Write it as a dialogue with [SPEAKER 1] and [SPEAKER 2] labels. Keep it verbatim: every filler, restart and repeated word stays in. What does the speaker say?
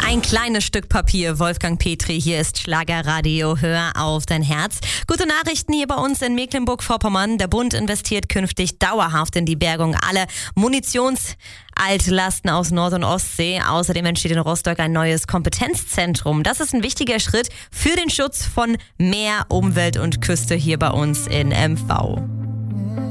[SPEAKER 1] Ein kleines Stück Papier, Wolfgang Petri, hier ist Schlagerradio, hör auf dein Herz. Gute Nachrichten hier bei uns in Mecklenburg-Vorpommern. Der Bund investiert künftig dauerhaft in die Bergung aller Munitionsaltlasten aus Nord- und Ostsee. Außerdem entsteht in Rostock ein neues Kompetenzzentrum. Das ist ein wichtiger Schritt für den Schutz von Meer, Umwelt und Küste hier bei uns in M V.